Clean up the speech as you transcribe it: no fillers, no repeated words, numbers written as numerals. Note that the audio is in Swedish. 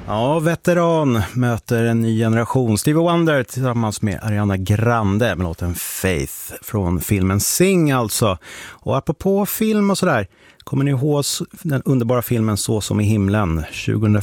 Ja, veteran möter en ny generation. Stevie Wonder tillsammans med Ariana Grande med låten Faith från filmen Sing alltså. Och apropå film och sådär, kommer ni ihåg den underbara filmen Så som i himlen? 2004